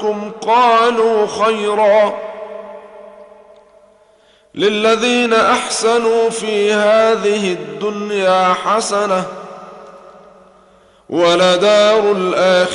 قالوا خيرا. للذين أحسنوا في هذه الدنيا حسنة ولدار الآخرة